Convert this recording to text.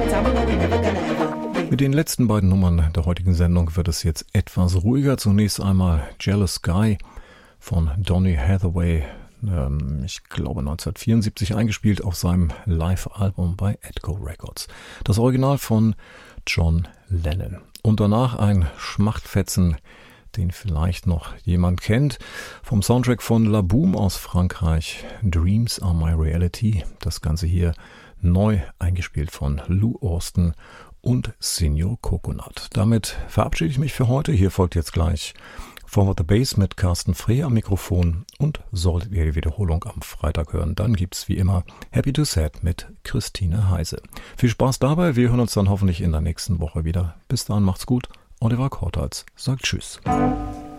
Mit den letzten beiden Nummern der heutigen Sendung wird es jetzt etwas ruhiger. Zunächst einmal Jealous Sky von Donny Hathaway, ich glaube 1974 eingespielt auf seinem Live-Album bei Atco Records. Das Original von John Lennon. Und danach ein Schmachtfetzen, den vielleicht noch jemand kennt, vom Soundtrack von La Boom aus Frankreich, Dreams Are My Reality. Das Ganze hier neu eingespielt von Lou Austin und Senior Coconut. Damit verabschiede ich mich für heute. Hier folgt jetzt gleich Forward the Bass mit Carsten Frey am Mikrofon, und solltet ihr die Wiederholung am Freitag hören, dann gibt's wie immer Happy to Sad mit Christine Heise. Viel Spaß dabei, wir hören uns dann hoffentlich in der nächsten Woche wieder. Bis dahin, macht's gut. Oliver Kortals sagt Tschüss.